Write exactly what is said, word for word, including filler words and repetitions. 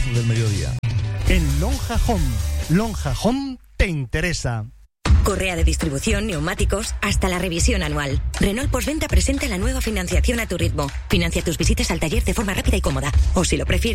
del mediodía. En Lonja Home. Lonja Home te interesa. Correa de distribución, neumáticos, hasta la revisión anual. Renault Postventa presenta la nueva financiación a tu ritmo. Financia tus visitas al taller de forma rápida y cómoda. O si lo prefieres,